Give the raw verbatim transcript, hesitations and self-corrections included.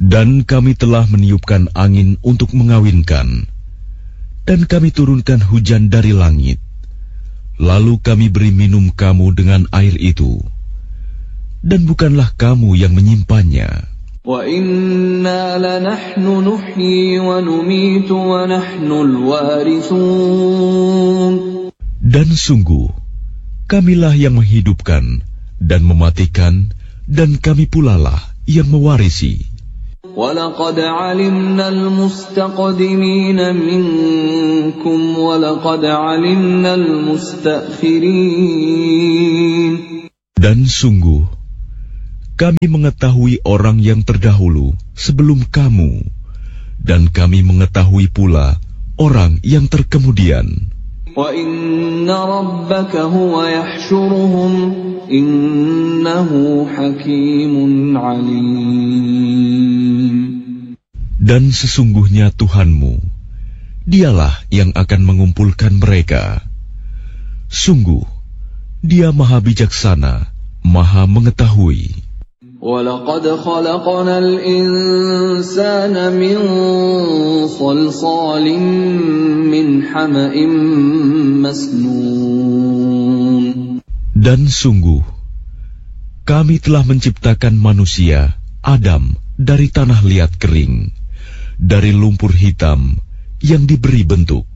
Dan kami telah meniupkan angin untuk mengawinkan, dan kami turunkan hujan dari langit. Lalu kami beri minum kamu dengan air itu, dan bukanlah kamu yang menyimpannya. Wa inna lanahnu nuhyi wa numitu wa nahnul warithun. Dan sungguh, kamilah yang menghidupkan dan mematikan, dan kami pulalah yang mewarisi. وَلَقَدْ عَلِمْنَا الْمُسْتَقْدِمِينَ مِنْكُمْ وَلَقَدْ عَلِمْنَا الْمُسْتَأْخِرِينَ. Dan sungguh, kami mengetahui orang yang terdahulu sebelum kamu, dan kami mengetahui pula orang yang terkemudian. وَإِنَّ رَبَّكَ هُوَ يَحْشُرُهُمْ إِنَّهُ حَكِيمٌ عَلِيمٌ. Dan sesungguhnya Tuhanmu, Dialah yang akan mengumpulkan mereka. Sungguh, Dia Maha Bijaksana, Maha Mengetahui. وَلَقَدْ خَلَقْنَا الْإِنسَانَ مِنْ صَلْصَالٍ مِنْ حَمَإٍ مَسْنُونٍ. Dan sungguh, kami telah menciptakan manusia, Adam, dari tanah liat kering, dari lumpur hitam yang diberi bentuk.